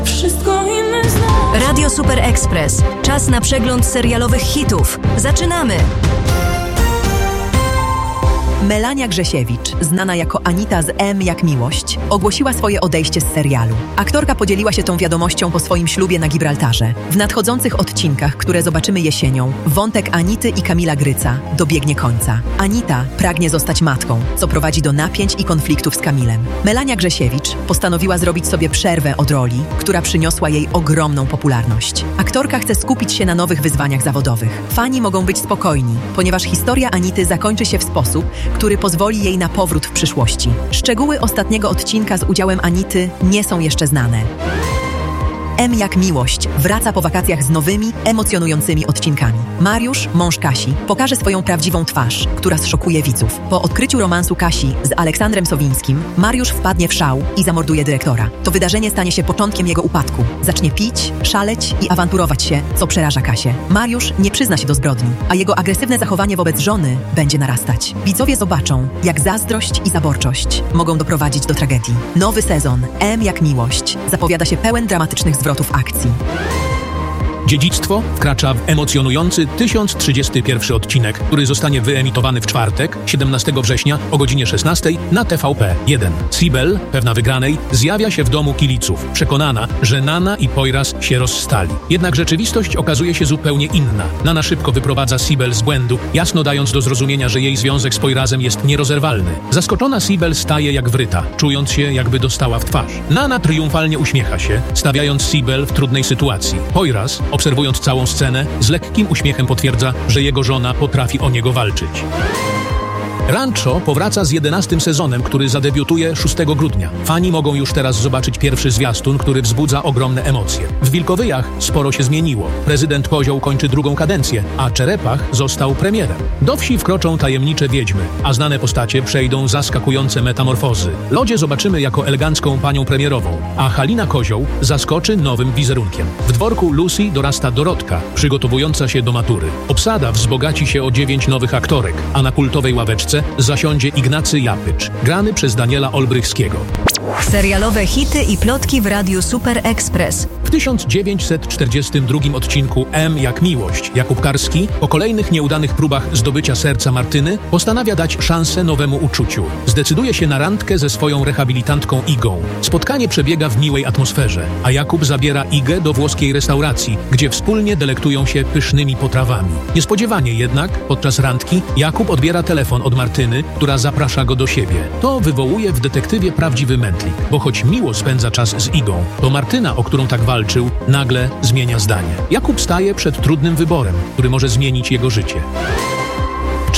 Wszystko inne znam. Radio Super Express. Czas na przegląd serialowych hitów. Zaczynamy! Melania Grzesiewicz, znana jako Anita z M jak Miłość, ogłosiła swoje odejście z serialu. Aktorka podzieliła się tą wiadomością po swoim ślubie na Gibraltarze. W nadchodzących odcinkach, które zobaczymy jesienią, wątek Anity i Kamila Gryca dobiegnie końca. Anita pragnie zostać matką, co prowadzi do napięć i konfliktów z Kamilem. Melania Grzesiewicz postanowiła zrobić sobie przerwę od roli, która przyniosła jej ogromną popularność. Aktorka chce skupić się na nowych wyzwaniach zawodowych. Fani mogą być spokojni, ponieważ historia Anity zakończy się w sposób, który pozwoli jej na powrót w przyszłości. Szczegóły ostatniego odcinka z udziałem Anity nie są jeszcze znane. M jak Miłość wraca po wakacjach z nowymi, emocjonującymi odcinkami. Mariusz, mąż Kasi, pokaże swoją prawdziwą twarz, która zszokuje widzów. Po odkryciu romansu Kasi z Aleksandrem Sowińskim, Mariusz wpadnie w szał i zamorduje dyrektora. To wydarzenie stanie się początkiem jego upadku. Zacznie pić, szaleć i awanturować się, co przeraża Kasię. Mariusz nie przyzna się do zbrodni, a jego agresywne zachowanie wobec żony będzie narastać. Widzowie zobaczą, jak zazdrość i zaborczość mogą doprowadzić do tragedii. Nowy sezon M jak Miłość zapowiada się pełen dramatycznych zwrotów akcji. Dziedzictwo wkracza w emocjonujący 1031 odcinek, który zostanie wyemitowany w czwartek, 17 września o godzinie 16 na TVP1. Sibel, pewna wygranej, zjawia się w domu Kiliców, przekonana, że Nana i Poyraz się rozstali. Jednak rzeczywistość okazuje się zupełnie inna. Nana szybko wyprowadza Sibel z błędu, jasno dając do zrozumienia, że jej związek z Poyrazem jest nierozerwalny. Zaskoczona Sibel staje jak wryta, czując się, jakby dostała w twarz. Nana triumfalnie uśmiecha się, stawiając Sibel w trudnej sytuacji. Poyraz, obserwując całą scenę, z lekkim uśmiechem potwierdza, że jego żona potrafi o niego walczyć. Rancho powraca z 11. sezonem, który zadebiutuje 6 grudnia. Fani mogą już teraz zobaczyć pierwszy zwiastun, który wzbudza ogromne emocje. W Wilkowyjach sporo się zmieniło. Prezydent Kozioł kończy drugą kadencję, a Czerepach został premierem. Do wsi wkroczą tajemnicze wiedźmy, a znane postacie przejdą zaskakujące metamorfozy. Lodzie zobaczymy jako elegancką panią premierową, a Halina Kozioł zaskoczy nowym wizerunkiem. W dworku Lucy dorasta Dorotka, przygotowująca się do matury. Obsada wzbogaci się o 9 nowych aktorek, a na kultowej ławeczce zasiądzie Ignacy Japycz, grany przez Daniela Olbrychskiego. Serialowe hity i plotki w Radiu Super Express. W 1942 odcinku M jak Miłość Jakub Karski po kolejnych nieudanych próbach zdobycia serca Martyny postanawia dać szansę nowemu uczuciu. Zdecyduje się na randkę ze swoją rehabilitantką Igą. Spotkanie przebiega w miłej atmosferze, a Jakub zabiera Igę do włoskiej restauracji, gdzie wspólnie delektują się pysznymi potrawami. Niespodziewanie jednak, podczas randki, Jakub odbiera telefon od Martyny, która zaprasza go do siebie. To wywołuje w detektywie prawdziwy mętlik, bo choć miło spędza czas z Igą, to Martyna, o którą tak walczył, nagle zmienia zdanie. Jakub staje przed trudnym wyborem, który może zmienić jego życie. W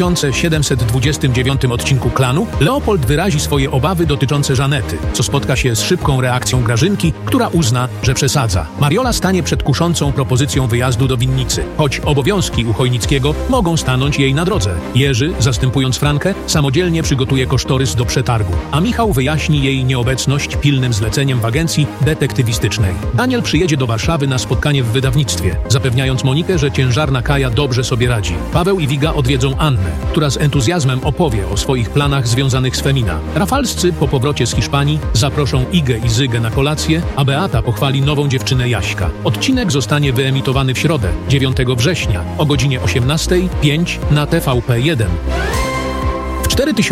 4729 odcinku Klanu Leopold wyrazi swoje obawy dotyczące Żanety, co spotka się z szybką reakcją Grażynki, która uzna, że przesadza. Mariola stanie przed kuszącą propozycją wyjazdu do winnicy, choć obowiązki u Chojnickiego mogą stanąć jej na drodze. Jerzy, zastępując Frankę, samodzielnie przygotuje kosztorys do przetargu, a Michał wyjaśni jej nieobecność pilnym zleceniem w agencji detektywistycznej. Daniel przyjedzie do Warszawy na spotkanie w wydawnictwie, zapewniając Monikę, że ciężarna Kaja dobrze sobie radzi. Paweł i Wiga odwiedzą Annę, która z entuzjazmem opowie o swoich planach związanych z Femina. Rafalscy po powrocie z Hiszpanii zaproszą Igę i Zygę na kolację, a Beata pochwali nową dziewczynę Jaśka. Odcinek zostanie wyemitowany w środę, 9 września o godzinie 18:05 na TVP1. W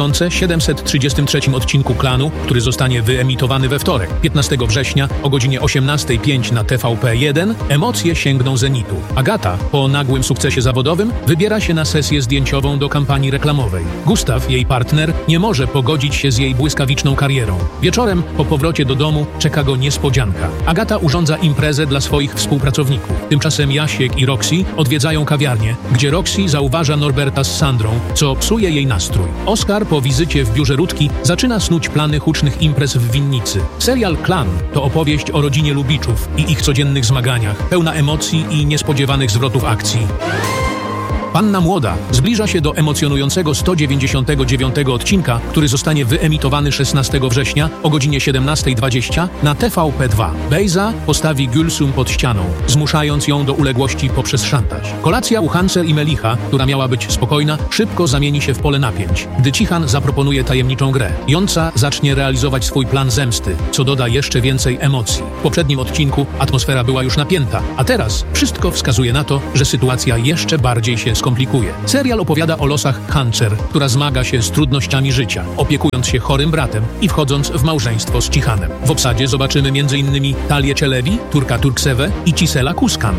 4733 odcinku Klanu, który zostanie wyemitowany we wtorek, 15 września o godzinie 18:05 na TVP1, emocje sięgną zenitu. Agata, po nagłym sukcesie zawodowym, wybiera się na sesję zdjęciową do kampanii reklamowej. Gustaw, jej partner, nie może pogodzić się z jej błyskawiczną karierą. Wieczorem, po powrocie do domu, czeka go niespodzianka. Agata urządza imprezę dla swoich współpracowników. Tymczasem Jasiek i Roxy odwiedzają kawiarnię, gdzie Roxy zauważa Norberta z Sandrą, co psuje jej nastrój. Oskar po wizycie w biurze Rutki zaczyna snuć plany hucznych imprez w winnicy. Serial Klan to opowieść o rodzinie Lubiczów i ich codziennych zmaganiach, pełna emocji i niespodziewanych zwrotów akcji. Panna Młoda zbliża się do emocjonującego 199 odcinka, który zostanie wyemitowany 16 września o godzinie 17:20 na TVP2. Bejza postawi Gülsüm pod ścianą, zmuszając ją do uległości poprzez szantaż. Kolacja u Hancer i Melicha, która miała być spokojna, szybko zamieni się w pole napięć, gdy Cihan zaproponuje tajemniczą grę. Jąca zacznie realizować swój plan zemsty, co doda jeszcze więcej emocji. W poprzednim odcinku atmosfera była już napięta, a teraz wszystko wskazuje na to, że sytuacja jeszcze bardziej się skomplikuje. Serial opowiada o losach Hancer, która zmaga się z trudnościami życia, opiekując się chorym bratem i wchodząc w małżeństwo z Cihanem. W obsadzie zobaczymy m.in. Talię Czelebi, Turka Turksevę i Cisela Kuskan.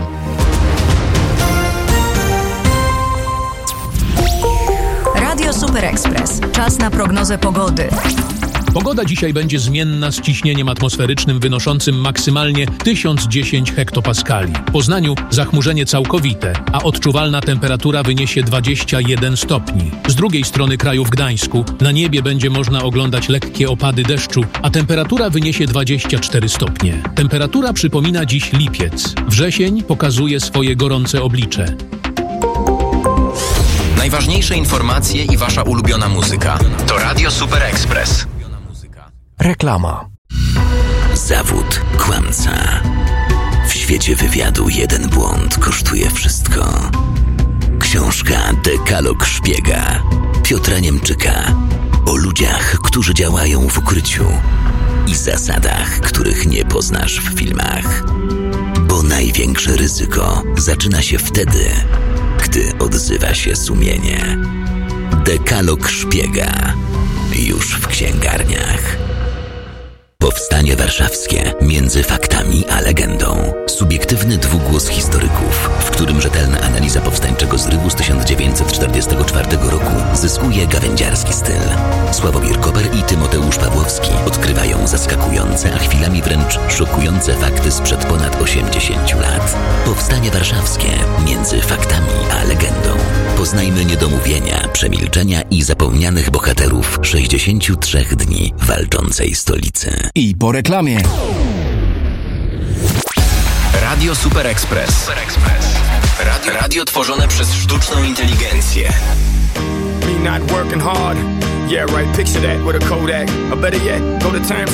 Radio Super Express. Czas na prognozę pogody. Pogoda dzisiaj będzie zmienna z ciśnieniem atmosferycznym wynoszącym maksymalnie 1010 hektopaskali. W Poznaniu zachmurzenie całkowite, a odczuwalna temperatura wyniesie 21 stopni. Z drugiej strony kraju w Gdańsku na niebie będzie można oglądać lekkie opady deszczu, a temperatura wyniesie 24 stopnie. Temperatura przypomina dziś lipiec. Wrzesień pokazuje swoje gorące oblicze. Najważniejsze informacje i wasza ulubiona muzyka. To Radio Super Express. Reklama. Zawód kłamca. W świecie wywiadu jeden błąd kosztuje wszystko. Książka Dekalog Szpiega Piotra Niemczyka o ludziach, którzy działają w ukryciu i zasadach, których nie poznasz w filmach. Bo największe ryzyko zaczyna się wtedy, gdy odzywa się sumienie. Dekalog Szpiega już w księgarniach. Powstanie warszawskie między faktami a legendą. Subiektywny dwugłos historyków, w którym rzetelna analiza powstańczego zrywu z 1944 roku zyskuje gawędziarski styl. Sławomir Koper i Tymoteusz Pawłowski odkrywają zaskakujące, a chwilami wręcz szokujące fakty sprzed ponad 80 lat. Powstanie warszawskie między faktami a legendą. Poznajmy niedomówienia, przemilczenia i zapomnianych bohaterów 63 dni walczącej stolicy. I po reklamie. Radio Super Express. Radio tworzone przez sztuczną inteligencję. Me not working hard. Yeah, right, picture that with a Kodak. Or better yet, go to terms